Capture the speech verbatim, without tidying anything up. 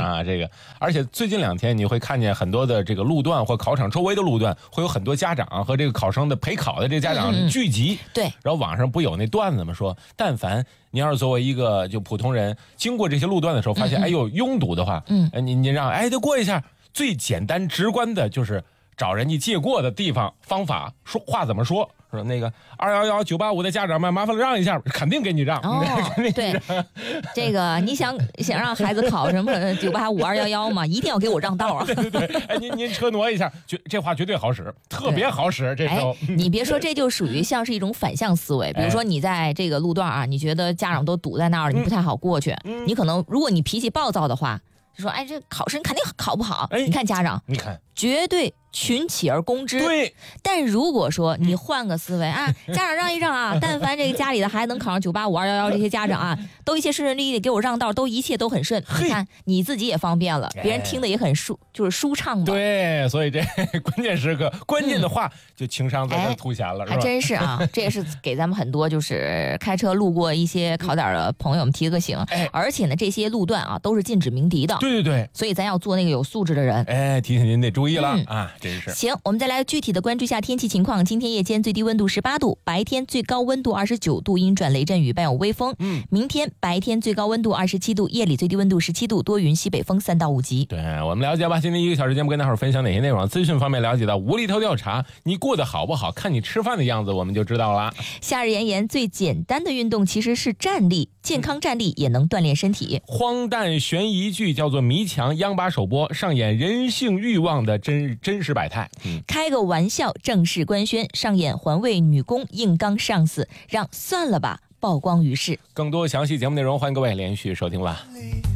啊，这个，而且最近两天你会看见很多的这个路段或考场周围的路段，会有很多家长和这个考生的陪考的这个家长聚集。 嗯、对， 然后网上不有那段子吗？说，但凡你要是作为一个就普通人，经过这些路段的时候，发现、嗯、哎呦拥堵的话，嗯，你你让哎就过一下，最简单直观的就是找人家借过的地方方法，说话怎么说？说那个二幺幺九八五的家长们，麻烦让一下，肯定给你让。 哦，对，这个你想想让孩子考什么九八五二幺幺嘛，一定要给我让道啊！ 对对对，哎，您您车挪一下，绝这话绝对好使，特别好使。这时候、 哎，你别说，这就属于像是一种反向思维。比如说你在这个路段啊，你觉得家长都堵在那儿了，你不太好过去，嗯、你可能如果你脾气暴躁的话，就说哎，这考生肯定考不好。哎，你看家长， 你看绝对群起而攻之。 对， 但如果说你换个思维、嗯、啊，家长让一让啊，但凡这个家里的孩子能考上九八五二幺幺，这些家长啊，都一切顺顺利利给我让道，都一切都很顺。你看你自己也方便了，别人听得也很舒，就是舒畅嘛。 对，所以这关键时刻关键的话、嗯、就情商在这凸显了， 哎、还真是啊，这也是给咱们很多就是开车路过一些考点的朋友们提个醒。哎，而且呢，这些路段啊都是禁止鸣笛的。 对对对， 所以咱要做那个有素质的人。 哎，提醒您得注意了、嗯、啊。真是行，我们再来具体的关注一下天气情况。今天夜间最低温度十八度，白天最高温度二十九度，阴转雷阵雨，伴有微风。嗯，明天白天最高温度二十七度，夜里最低温度十七度，多云，西北风三到五级。 对，我们了解吧。今天一个小时节目跟大伙儿分享哪些内容？资讯方面了解到无厘头调查，你过得好不好，看你吃饭的样子，我们就知道了。 夏日炎炎，最简单的运动其实是站立，健康站立也能锻炼身体。 荒诞悬疑剧叫做《迷墙》，央八首播，上演人性欲望的真真实百态。嗯， 开个玩笑，正式官宣，上演环卫女工硬刚上司，让算了吧曝光于世。 更多详细节目内容，欢迎各位连续收听吧。